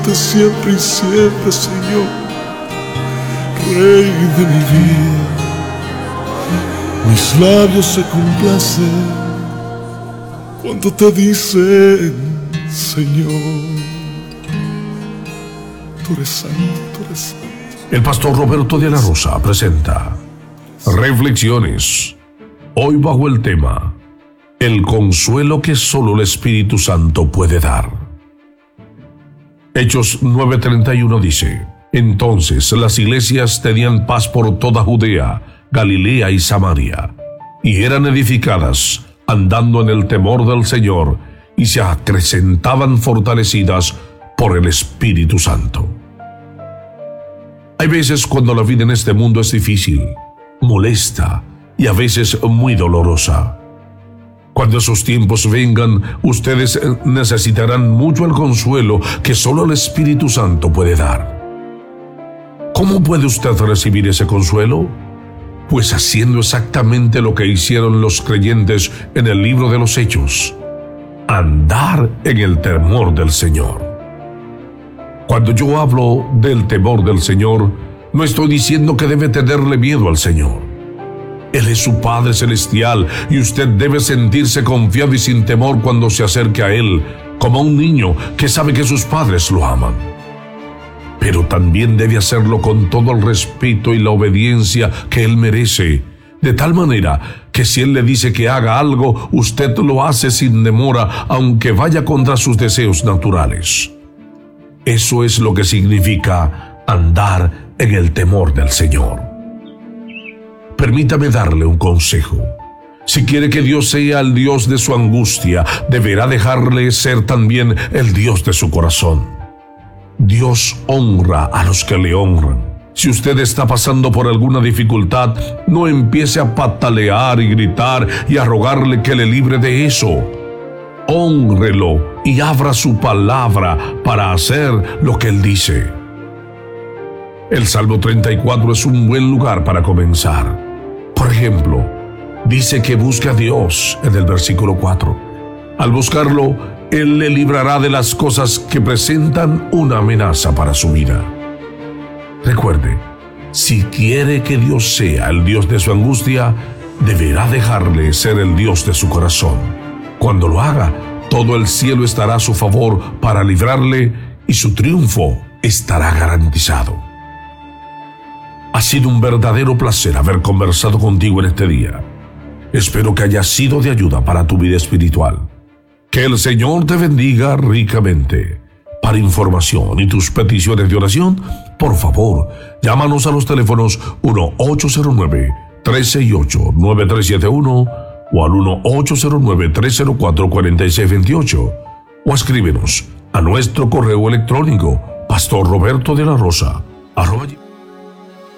alabarte siempre y siempre, Señor, Rey de mi vida. Mis labios se complacen cuando te dicen, Señor, tú eres santo, tú eres santo. El pastor Roberto de la Rosa presenta Reflexiones, hoy bajo el tema El consuelo que solo el Espíritu Santo puede dar. Hechos 9:31 dice: Entonces las iglesias tenían paz por toda Judea, Galilea y Samaria, y eran edificadas, andando en el temor del Señor, y se acrecentaban fortalecidas por el Espíritu Santo. Hay veces cuando la vida en este mundo es difícil, molesta y a veces muy dolorosa. Cuando esos tiempos vengan, ustedes necesitarán mucho el consuelo que solo el Espíritu Santo puede dar. ¿Cómo puede usted recibir ese consuelo? Pues haciendo exactamente lo que hicieron los creyentes en el libro de los Hechos: andar en el temor del Señor. Cuando yo hablo del temor del Señor, no estoy diciendo que debe tenerle miedo al Señor. Él es su Padre Celestial y usted debe sentirse confiado y sin temor cuando se acerque a Él, como un niño que sabe que sus padres lo aman. Pero también debe hacerlo con todo el respeto y la obediencia que Él merece, de tal manera que si Él le dice que haga algo, usted lo hace sin demora, aunque vaya contra sus deseos naturales. Eso es lo que significa andar en el temor del Señor. Permítame darle un consejo. Si quiere que Dios sea el Dios de su angustia, deberá dejarle ser también el Dios de su corazón. Dios honra a los que le honran. Si usted está pasando por alguna dificultad, no empiece a patalear y gritar y a rogarle que le libre de eso. Hónrelo y abra su palabra para hacer lo que Él dice. El Salmo 34 es un buen lugar para comenzar. Por ejemplo, dice que busque a Dios en el versículo 4. Al buscarlo, Él le librará de las cosas que presentan una amenaza para su vida. Recuerde, si quiere que Dios sea el Dios de su angustia, deberá dejarle ser el Dios de su corazón. Cuando lo haga, todo el cielo estará a su favor para librarle y su triunfo estará garantizado. Ha sido un verdadero placer haber conversado contigo en este día. Espero que haya sido de ayuda para tu vida espiritual. Que el Señor te bendiga ricamente. Para información y tus peticiones de oración, por favor, llámanos a los teléfonos 1-809-368-9371 o al 1-809-304-4628 o escríbenos a nuestro correo electrónico pastorrobertodelarosa@gmail.com.